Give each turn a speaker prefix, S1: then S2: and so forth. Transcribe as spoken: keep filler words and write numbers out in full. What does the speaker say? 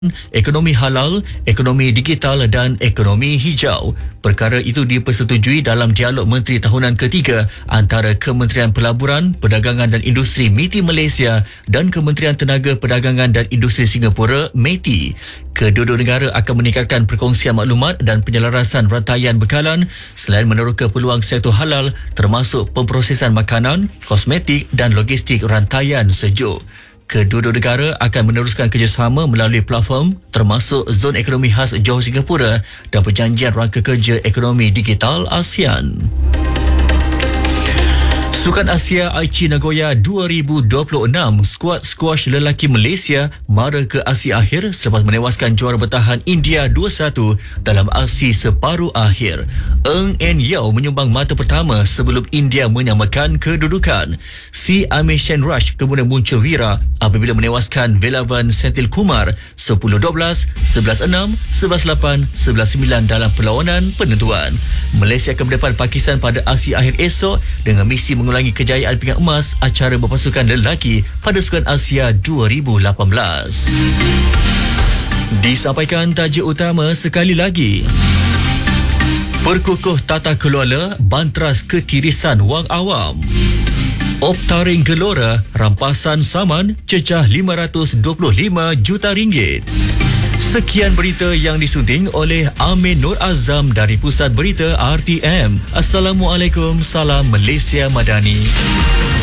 S1: ekonomi halal, ekonomi digital dan ekonomi hijau. Perkara itu dipersetujui dalam dialog Menteri Tahunan ketiga antara Kementerian Pelaburan, Perdagangan dan Industri M I T I Malaysia dan Kementerian Tenaga Perdagangan dan Industri Singapura M E T I. Kedua-dua negara akan meningkatkan perkongsian maklumat dan penyelarasan rantaian bekalan selain meneroka peluang sektor halal termasuk pemprosesan makanan, kosmetik dan logistik rantaian sejuk. Kedua-dua negara akan meneruskan kerjasama melalui platform termasuk Zon Ekonomi Khas Johor Singapura dan Perjanjian Rangka Kerja Ekonomi Digital ASEAN. Sukan Asia Aichi Nagoya dua ribu dua puluh enam, skuad skuash lelaki Malaysia mara ke aksi akhir selepas menewaskan juara bertahan India dua satu dalam aksi separuh akhir. Eng En Yao menyumbang mata pertama sebelum India menyamakan kedudukan. Si Amish Rush kemudian muncul wira apabila menewaskan Velavan Senthilkumar sepuluh dua belas, sebelas enam, sebelas lapan, sebelas sembilan dalam perlawanan penentuan. Malaysia akan berdepan Pakistan pada aksi akhir esok dengan misi mengulangi kejayaan pingat emas acara berpasukan lelaki pada Sukan Asia dua ribu lapan belas. Disampaikan tajuk utama sekali lagi. Perkukuh tata kelola bantras ketirisan wang awam. Optaring Gelora rampasan saman cecah lima ratus dua puluh lima juta ringgit. Sekian berita yang disunting oleh Amin Nur Azam dari Pusat Berita R T M. Assalamualaikum, salam Malaysia Madani.